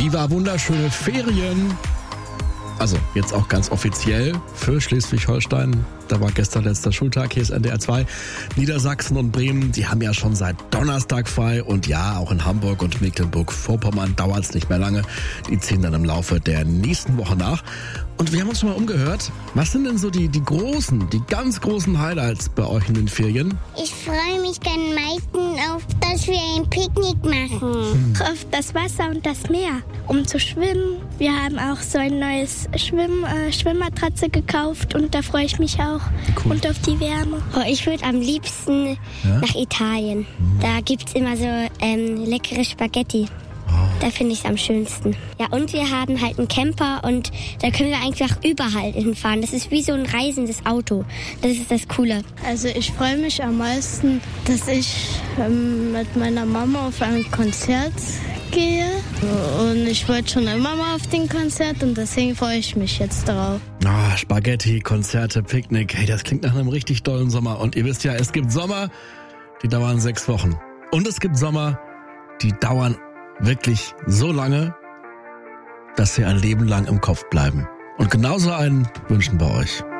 Viva wunderschöne Ferien. Also jetzt auch ganz offiziell für Schleswig-Holstein. Da war gestern letzter Schultag, hier ist NDR 2. Niedersachsen und Bremen, die haben ja schon seit Donnerstag frei. Und ja, auch in Hamburg und Mecklenburg-Vorpommern dauert es nicht mehr lange. Die ziehen dann im Laufe der nächsten Woche nach. Und wir haben uns mal umgehört. Was sind denn so die ganz großen Highlights bei euch in den Ferien? Ich freue mich am meisten auf, dass wir ein Picknick machen. Auf das Wasser und das Meer, um zu schwimmen. Wir haben auch so ein neues Schwimmmatratze gekauft und da freue ich mich auch. Cool. Und auf die Wärme. Oh, ich würde am liebsten nach Italien. Da gibt's immer so leckere Spaghetti. Da finde ich es am schönsten. Ja, und wir haben halt einen Camper und da können wir einfach überall hinfahren. Das ist wie so ein reisendes Auto. Das ist das Coole. Also ich freue mich am meisten, dass ich mit meiner Mama auf ein Konzert gehe. Und ich wollte schon immer mal auf den Konzert und deswegen freue ich mich jetzt drauf. Spaghetti, Konzerte, Picknick. Hey, das klingt nach einem richtig tollen Sommer. Und ihr wisst ja, es gibt Sommer, die dauern 6 Wochen. Und es gibt Sommer, die dauern wirklich so lange, dass sie ein Leben lang im Kopf bleiben. Und genauso einen wünschen wir euch.